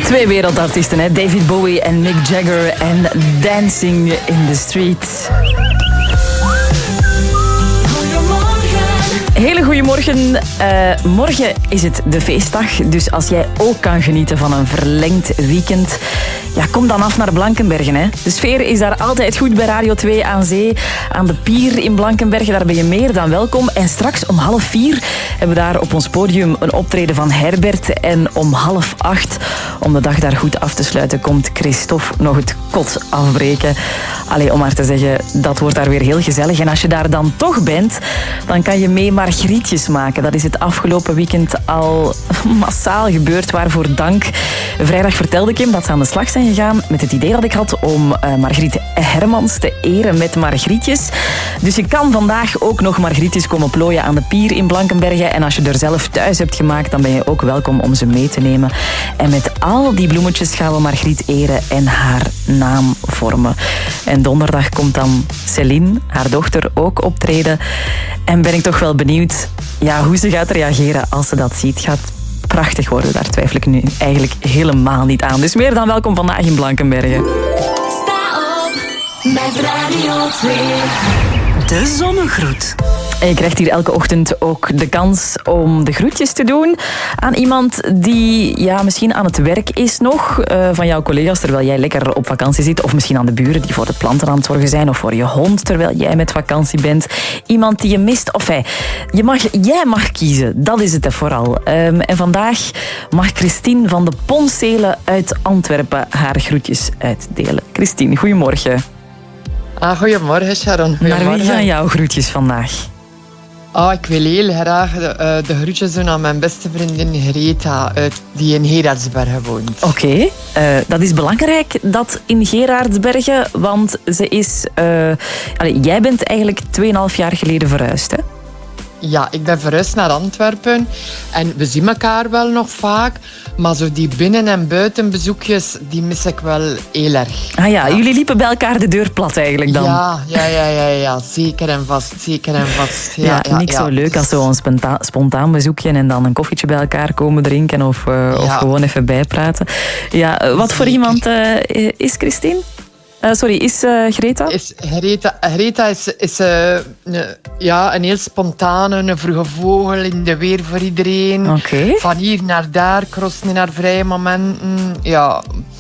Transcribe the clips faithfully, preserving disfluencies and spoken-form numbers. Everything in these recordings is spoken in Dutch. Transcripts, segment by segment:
Twee wereldartiesten, hè? David Bowie en Mick Jagger en Dancing in the Street. Hele goedemorgen. Uh, morgen is het de feestdag, dus als jij ook kan genieten van een verlengd weekend, ja, kom dan af naar Blankenbergen. Hè. De sfeer is daar altijd goed bij Radio twee aan zee. Aan de pier in Blankenbergen, daar ben je meer dan welkom. En straks om half vier hebben we daar op ons podium een optreden van Herbert. En om half acht, om de dag daar goed af te sluiten, komt Christophe nog het kot afbreken. Allee, om maar te zeggen, dat wordt daar weer heel gezellig. En als je daar dan toch bent, dan kan je mee margrietjes maken. Dat is het afgelopen weekend al massaal gebeurd, waarvoor dank. Vrijdag vertelde ik hem dat ze aan de slag zijn gegaan met het idee dat ik had om uh, Margriet Hermans te eren met margrietjes. Dus je kan vandaag ook nog margrietjes komen plooien aan de pier in Blankenbergen. En als je er zelf thuis hebt gemaakt, dan ben je ook welkom om ze mee te nemen. En met al die bloemetjes gaan we Margriet eren en haar naam vormen. En donderdag komt dan Céline, haar dochter, ook optreden. En ben ik toch wel benieuwd ja, hoe ze gaat reageren als ze dat ziet. Gaat prachtig worden, daar twijfel ik nu eigenlijk helemaal niet aan. Dus meer dan welkom vandaag in Blankenbergen. Sta op met Radio twee. De zonnegroet. En je krijgt hier elke ochtend ook de kans om de groetjes te doen aan iemand die ja, misschien aan het werk is nog, uh, van jouw collega's terwijl jij lekker op vakantie zit. Of misschien aan de buren die voor de planten aan het zorgen zijn. Of voor je hond terwijl jij met vakantie bent. Iemand die je mist. Of hey, je mag, jij mag kiezen. Dat is het er vooral. Um, en vandaag mag Christine van de Poncelen uit Antwerpen haar groetjes uitdelen. Christine, goedemorgen. Ah, goedemorgen, Sharon. Goedemorgen. Naar wie gaan jouw groetjes vandaag? Oh, ik wil heel graag de, uh, de groetjes doen aan mijn beste vriendin Greta, uh, die in Gerardsbergen woont. Oké, okay. uh, dat is belangrijk, dat in Gerardsbergen, want ze is... Uh, allez, jij bent eigenlijk tweeënhalf jaar geleden verhuisd, hè? Ja, ik ben verhuisd naar Antwerpen en we zien elkaar wel nog vaak, maar zo die binnen- en buitenbezoekjes, die mis ik wel heel erg. Ah ja, ja, jullie liepen bij elkaar de deur plat eigenlijk dan? Ja, ja, ja, ja, ja. Zeker en vast, zeker en vast. Ja, ja, ja, niks ja. zo leuk als zo'n spontaan, spontaan bezoekje en dan een koffietje bij elkaar komen drinken of, uh, ja. of gewoon even bijpraten. Ja, wat voor iemand uh, is Christine? Uh, sorry, is uh, Greta? Is Greta, Greta is, is uh, een, ja, een heel spontane, een vroege vogel in de weer voor iedereen. Okay. Van hier naar daar, crossen in haar vrije momenten. Ja,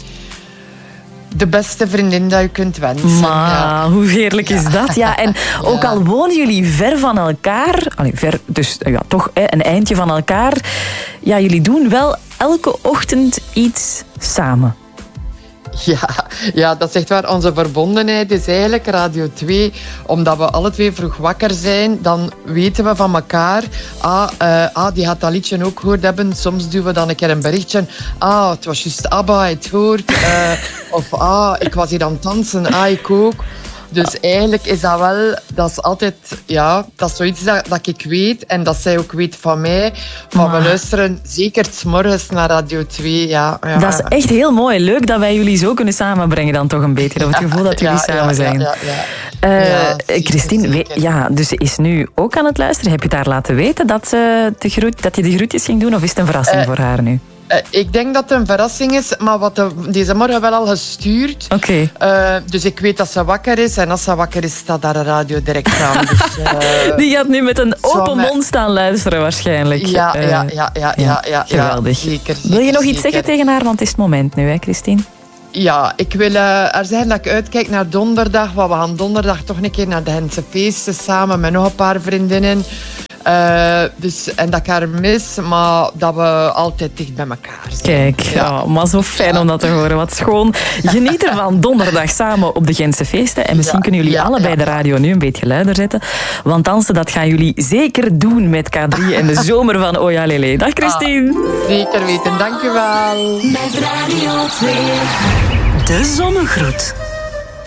de beste vriendin dat je kunt wensen. Maar ja. hoe heerlijk is dat? Ja, en ook ja. al wonen jullie ver van elkaar, allee, ver, dus ja, toch hè, een eindje van elkaar, ja, jullie doen wel elke ochtend iets samen. Ja, ja, dat is echt waar. Onze verbondenheid is eigenlijk Radio twee. Omdat we alle twee vroeg wakker zijn, dan weten we van elkaar. Ah, uh, ah die gaat dat liedje ook gehoord hebben. Soms doen we dan een keer een berichtje. Ah, het was juist ABBA, het hoort. Uh, of ah, ik was hier aan het dansen. Ah, ik ook. Dus eigenlijk is dat wel, dat is altijd, ja, dat is zoiets dat, dat ik weet en dat zij ook weet van mij. Maar we luisteren zeker 's morgens naar Radio twee. Ja, ja, dat is echt heel mooi. Leuk dat wij jullie zo kunnen samenbrengen dan toch een beetje. Of het gevoel dat jullie ja, samen ja, zijn. Ja, ja, ja. Uh, ja, zeker, Christine, zeker. Ja, dus ze is nu ook aan het luisteren. Heb je het haar laten weten dat, ze de groet, dat je de groetjes ging doen? Of is het een verrassing uh, voor haar nu? Uh, ik denk dat het een verrassing is, maar wat de, deze morgen wel al gestuurd. Oké. Okay. Uh, dus ik weet dat ze wakker is. En als ze wakker is, staat daar een radio direct aan. Dus, uh, die gaat nu met een open mond met... staan luisteren waarschijnlijk. Ja, uh, ja, ja, ja, ja, ja. Geweldig. Ja, zeker, zeker, wil je nog iets zeker. zeggen tegen haar? Want het is het moment nu, hè, Christine? Ja, ik wil uh, er zeggen dat ik uitkijk naar donderdag. Want we gaan donderdag toch een keer naar de Gentse feesten samen met nog een paar vriendinnen. Uh, dus, en dat ik haar mis, maar dat we altijd dicht bij elkaar zijn. Kijk, ja. Oh, maar zo fijn ja. om dat te horen. Wat schoon. Geniet ervan donderdag samen op de Gentse feesten. En misschien ja. kunnen jullie ja, allebei ja. de radio nu een beetje luider zetten. Want dansen, dat gaan jullie zeker doen met K drie en de zomer van Oja Lele. Dag Christine. Ah, zeker weten, dank u wel. Met Radio twee. De zonnegroet.